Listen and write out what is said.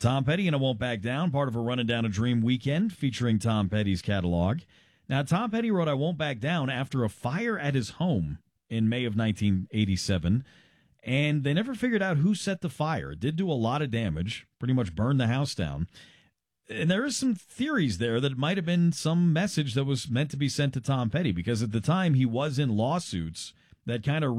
Tom Petty and I Won't Back Down, part of a Running Down a Dream weekend featuring Tom Petty's catalog. Now, Tom Petty wrote I Won't Back Down after a fire at his home in May of 1987, and they never figured out who set the fire. It did do a lot of damage, pretty much burned the house down. And there is some theories there that it might have been some message that was meant to be sent to Tom Petty, because at the time he was in lawsuits that kind of